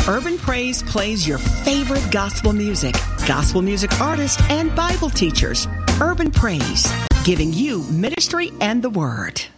Urban Praise plays your favorite gospel music artists, and Bible teachers. Urban Praise, giving you ministry and the word.